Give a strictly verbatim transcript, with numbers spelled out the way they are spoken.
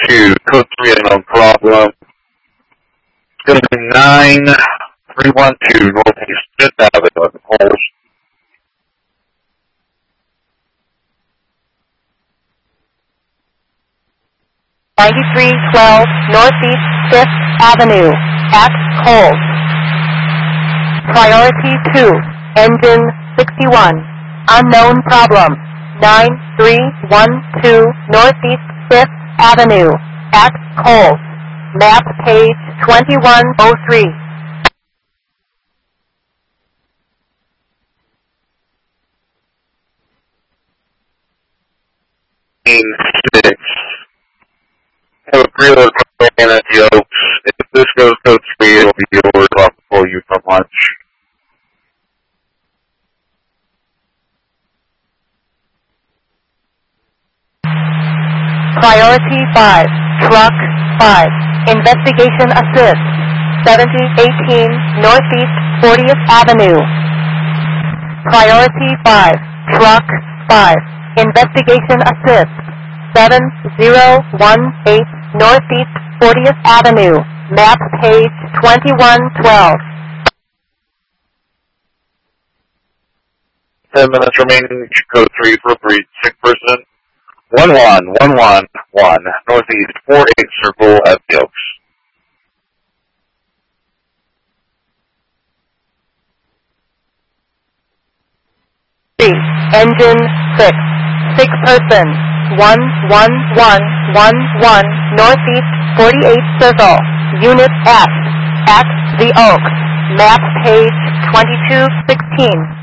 two, code three, unknown problem. It's going to be nine three one two Northeast fifth Avenue at the polls. ninety-three twelve Northeast fifth Avenue at Coles. Priority two, engine sixty-one. Unknown problem. nine three one two Northeast fifth Avenue at Coles. Map page twenty-one oh three. six. Have a pre-load plan at the Oaks. If this goes code three, it'll be yours. I'll pull you from lunch. Priority five, truck five. Investigation assist. seventy eighteen Northeast fortieth Avenue. Priority five, truck five. Investigation assist. seven zero one eight Northeast fortieth Avenue. Map page twenty-one twelve. Ten minutes remaining. Code three for a breed. Sick person. One one one one one Northeast four eight Circle at the Oaks. Three. Engine six. Sick person. One one one one one Northeast forty-eight Circle. Unit F at the Oaks. Map page twenty-two sixteen.